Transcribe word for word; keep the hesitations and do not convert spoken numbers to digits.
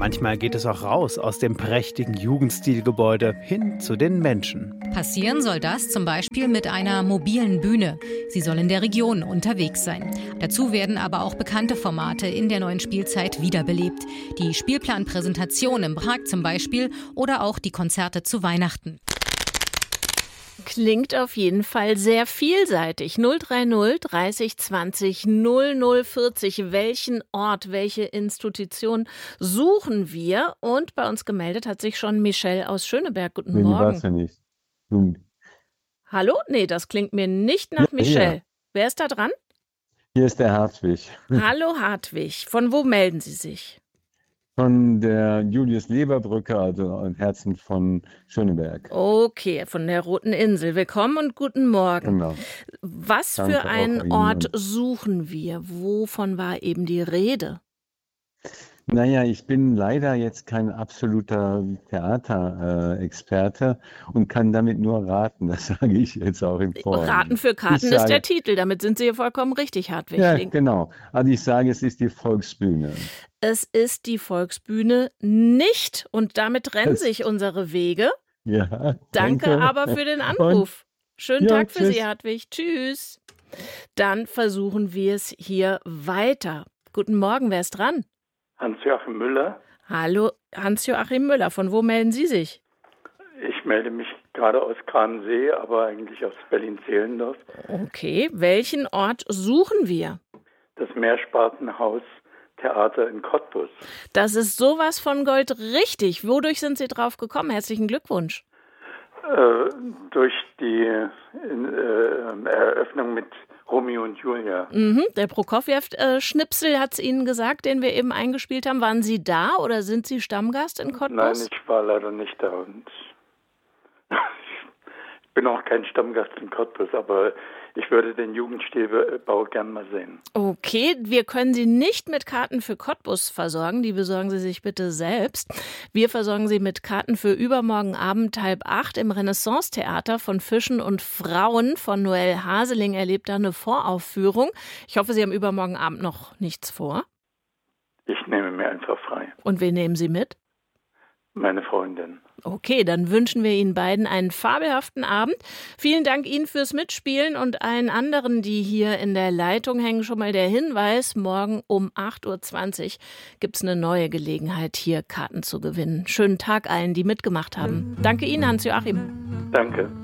manchmal geht es auch raus aus dem prächtigen Jugendstilgebäude hin zu den Menschen. Passieren soll das zum Beispiel mit einer mobilen Bühne. Sie soll in der Region unterwegs sein. Dazu werden aber auch bekannte Formate in der neuen Spielzeit wiederbelebt. Die Spielplanpräsentation im Park zum Beispiel oder auch die Konzerte zu Weihnachten. Klingt auf jeden Fall sehr vielseitig. null drei null dreißig zwanzig null null vierzig. Welchen Ort, welche Institution suchen wir? Und bei uns gemeldet hat sich schon Michelle aus Schöneberg. Guten Nee, die Morgen. war's ja nicht. Hm. Hallo? Nee, das klingt mir nicht nach Ja, Michelle. hier. Wer ist da dran? Hier ist der Hartwig Hallo Hartwig. Von wo melden Sie sich? von der Julius-Leber-Brücke, also im Herzen von Schöneberg. Okay, von der Roten Insel. Willkommen und guten Morgen. Genau. Was Danke für auch einen Ihnen Ort und- suchen wir? Wovon war eben die Rede? Naja, ich bin leider jetzt kein absoluter Theaterexperte und kann damit nur raten. Das sage ich jetzt auch im Vorhinein. Raten für Karten Ich ist sage- der Titel. Damit sind Sie hier vollkommen richtig, Hartwig. Ja, genau. Also ich sage, es ist die Volksbühne. Es ist die Volksbühne nicht. Und damit trennen Es- sich unsere Wege. Ja, Danke aber für den Anruf. Schönen Ja, Tag für tschüss. Sie, Hartwig. Tschüss. Dann versuchen wir es hier weiter. Guten Morgen, wer ist dran? Hans-Joachim Müller. Hallo, Hans-Joachim Müller. Von wo melden Sie sich? Ich melde mich gerade aus Kranensee, aber eigentlich aus Berlin-Zehlendorf. Okay, welchen Ort suchen wir? Das Mehrspartenhaus Theater in Cottbus. Das ist sowas von Gold richtig. Wodurch sind Sie drauf gekommen? Herzlichen Glückwunsch. Äh, durch die äh, Eröffnung mit Romeo und Julia. Mhm, der Prokofjew-Schnipsel hat es Ihnen gesagt, den wir eben eingespielt haben. Waren Sie da oder sind Sie Stammgast in Cottbus? Nein, ich war leider nicht da. Und ich bin auch kein Stammgast in Cottbus, aber ich würde den Jugendstilbau gern mal sehen. Okay, wir können Sie nicht mit Karten für Cottbus versorgen. Die besorgen Sie sich bitte selbst. Wir versorgen Sie mit Karten für übermorgen Abend halb acht im Renaissance-Theater von Fischen und Frauen von Noel Haseling erlebt da eine Voraufführung. Ich hoffe, Sie haben übermorgen Abend noch nichts vor. Ich nehme mir einfach frei. Und wen nehmen Sie mit? Meine Freundin. Okay, dann wünschen wir Ihnen beiden einen fabelhaften Abend. Vielen Dank Ihnen fürs Mitspielen und allen anderen, die hier in der Leitung hängen. Schon mal der Hinweis, morgen um acht Uhr zwanzig gibt es eine neue Gelegenheit, hier Karten zu gewinnen. Schönen Tag allen, die mitgemacht haben. Danke Ihnen, Hans-Joachim. Danke.